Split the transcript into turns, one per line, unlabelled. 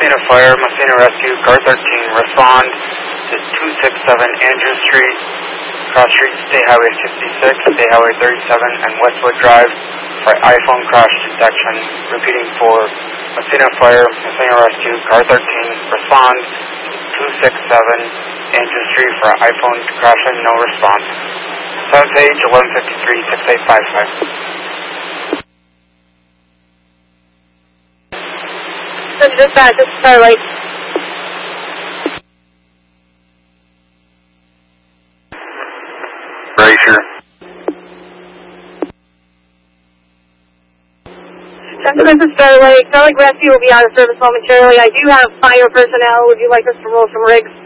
Messina Fire, Messina Rescue, car 13, respond to 267 Andrew Street, Cross Street, State Highway 56, State Highway 37, and Westwood Drive for iPhone crash detection. Repeating for Messina Fire, Messina Rescue, car 13, respond to 267 Andrew Street for iPhone crashing, no response. 7th page, 1153, 6855.
Dispatch, this is Starlight.
Brazier.
This is Starlight. Starlight Rescue will be out of service momentarily. I do have fire personnel. Would you like us to roll some rigs?